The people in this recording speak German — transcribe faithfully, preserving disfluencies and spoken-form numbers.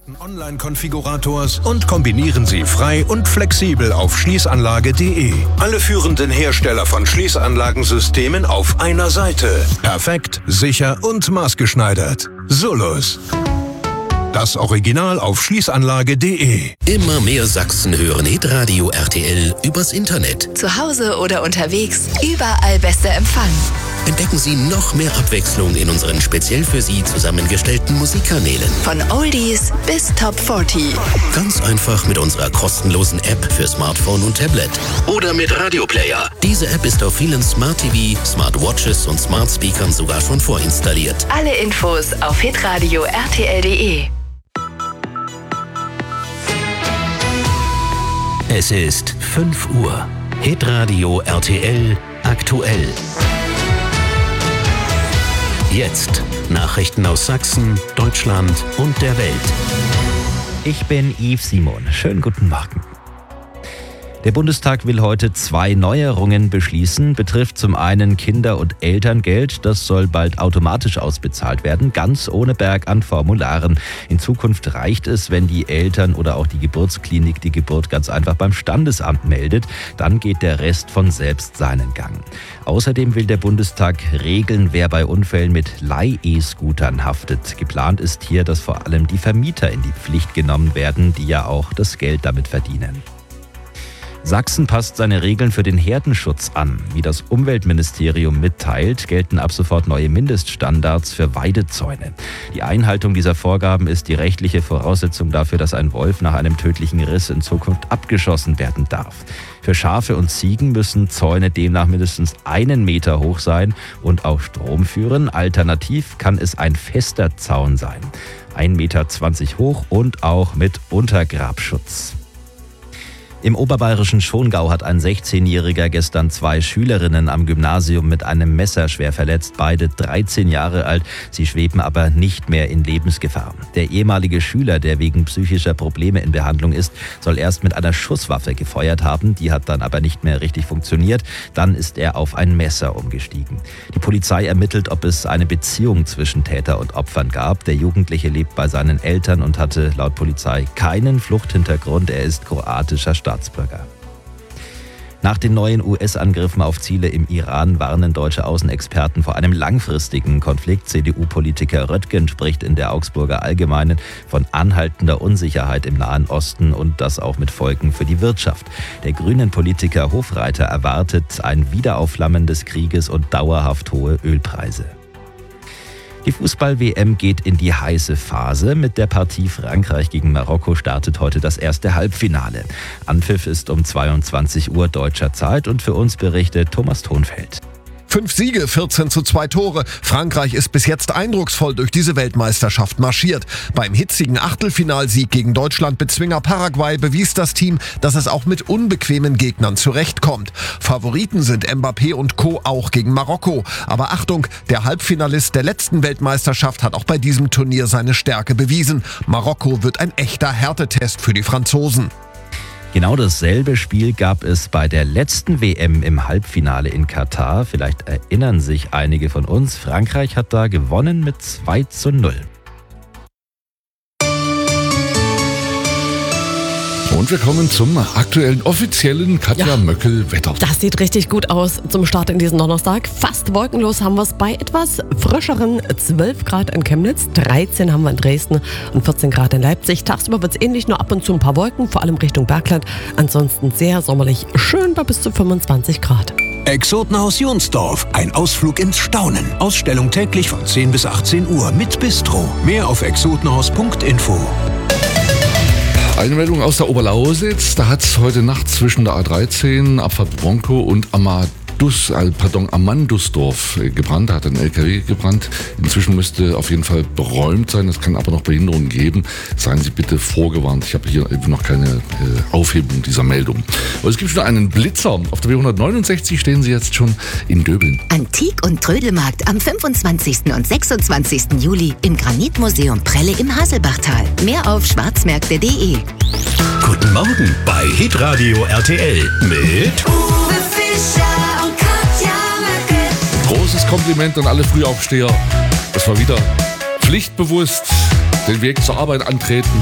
besten Online-Konfigurators und kombinieren sie frei und flexibel auf schließanlage punkt de. Alle führenden Hersteller von Schließanlagensystemen auf einer Seite. Perfekt, sicher und maßgeschneidert. Solus. Das Original auf schließanlage punkt de. Immer mehr Sachsen hören Hitradio R T L übers Internet. Zu Hause oder unterwegs, überall bester Empfang. Entdecken Sie noch mehr Abwechslung in unseren speziell für Sie zusammengestellten Musikkanälen. Von Oldies bis Top vierzig. Ganz einfach mit unserer kostenlosen App für Smartphone und Tablet. Oder mit Radioplayer. Diese App ist auf vielen Smart T V, Smartwatches und Smart Speakern sogar schon vorinstalliert. Alle Infos auf hitradio R T L punkt de. Es ist fünf Uhr. Hitradio R T L aktuell. Jetzt Nachrichten aus Sachsen, Deutschland und der Welt. Ich bin Yves Simon. Schönen guten Morgen. Der Bundestag will heute zwei Neuerungen beschließen. Betrifft zum einen Kinder- und Elterngeld. Das soll bald automatisch ausbezahlt werden, ganz ohne Berg an Formularen. In Zukunft reicht es, wenn die Eltern oder auch die Geburtsklinik die Geburt ganz einfach beim Standesamt meldet. Dann geht der Rest von selbst seinen Gang. Außerdem will der Bundestag regeln, wer bei Unfällen mit Leih-E-Scootern haftet. Geplant ist hier, dass vor allem die Vermieter in die Pflicht genommen werden, die ja auch das Geld damit verdienen. Sachsen passt seine Regeln für den Herdenschutz an. Wie das Umweltministerium mitteilt, gelten ab sofort neue Mindeststandards für Weidezäune. Die Einhaltung dieser Vorgaben ist die rechtliche Voraussetzung dafür, dass ein Wolf nach einem tödlichen Riss in Zukunft abgeschossen werden darf. Für Schafe und Ziegen müssen Zäune demnach mindestens einen Meter hoch sein und auch Strom führen. Alternativ kann es ein fester Zaun sein. ein Meter zwanzig hoch und auch mit Untergrabschutz. Im oberbayerischen Schongau hat ein sechzehnjähriger gestern zwei Schülerinnen am Gymnasium mit einem Messer schwer verletzt. Beide dreizehn Jahre alt. Sie schweben aber nicht mehr in Lebensgefahr. Der ehemalige Schüler, der wegen psychischer Probleme in Behandlung ist, soll erst mit einer Schusswaffe gefeuert haben. Die hat dann aber nicht mehr richtig funktioniert. Dann ist er auf ein Messer umgestiegen. Die Polizei ermittelt, ob es eine Beziehung zwischen Täter und Opfern gab. Der Jugendliche lebt bei seinen Eltern und hatte laut Polizei keinen Fluchthintergrund. Er ist kroatischer Staatsbürger. Nach den neuen U S-Angriffen auf Ziele im Iran warnen deutsche Außenexperten vor einem langfristigen Konflikt. C D U-Politiker Röttgen spricht in der Augsburger Allgemeinen von anhaltender Unsicherheit im Nahen Osten und das auch mit Folgen für die Wirtschaft. Der grünen Politiker Hofreiter erwartet ein Wiederaufflammen des Krieges und dauerhaft hohe Ölpreise. Die Fußball-W M geht in die heiße Phase. Mit der Partie Frankreich gegen Marokko startet heute das erste Halbfinale. Anpfiff ist um zweiundzwanzig Uhr deutscher Zeit und für uns berichtet Thomas Thonfeld. Fünf Siege, vierzehn zu zwei Tore. Frankreich ist bis jetzt eindrucksvoll durch diese Weltmeisterschaft marschiert. Beim hitzigen Achtelfinalsieg gegen Deutschland-Bezwinger Paraguay bewies das Team, dass es auch mit unbequemen Gegnern zurechtkommt. Favoriten sind Mbappé und Co. auch gegen Marokko. Aber Achtung, der Halbfinalist der letzten Weltmeisterschaft hat auch bei diesem Turnier seine Stärke bewiesen. Marokko wird ein echter Härtetest für die Franzosen. Genau dasselbe Spiel gab es bei der letzten W M im Halbfinale in Katar. Vielleicht erinnern sich einige von uns. Frankreich hat da gewonnen mit zwei zu null. Und wir kommen zum aktuellen offiziellen Katja Ja. Möckel-Wetter. Das sieht richtig gut aus zum Start in diesen Donnerstag. Fast wolkenlos haben wir es bei etwas frischeren zwölf Grad in Chemnitz, dreizehn haben wir in Dresden und vierzehn Grad in Leipzig. Tagsüber wird es ähnlich, nur ab und zu ein paar Wolken, vor allem Richtung Bergland. Ansonsten sehr sommerlich, schön bei bis zu fünfundzwanzig Grad. Exotenhaus Jonsdorf. Ein Ausflug ins Staunen. Ausstellung täglich von zehn bis achtzehn Uhr mit Bistro. Mehr auf exotenhaus punkt info. Eine Meldung aus der Oberlausitz. Da hat es heute Nacht zwischen der A dreizehn, Abfahrt Bronco und Amadus, äh, pardon, Amandusdorf äh, gebrannt. Da hat ein L K W gebrannt. Inzwischen müsste auf jeden Fall beräumt sein. Es kann aber noch Behinderungen geben. Seien Sie bitte vorgewarnt. Ich habe hier noch keine äh, Aufhebung dieser Meldung. Aber es gibt schon einen Blitzer. Auf der B hundertneunundsechzig stehen Sie jetzt schon in Döbeln. Antik- und Trödelmarkt am fünfundzwanzigsten und sechsundzwanzigsten Juli im Granitmuseum Prelle im Haselbachtal. Mehr auf schwarzmärkte punkt de. Guten Morgen bei Hitradio R T L mit Uwe Fischer und Katja Möckel. Großes Kompliment an alle Frühaufsteher. Das war wieder pflichtbewusst den Weg zur Arbeit antreten.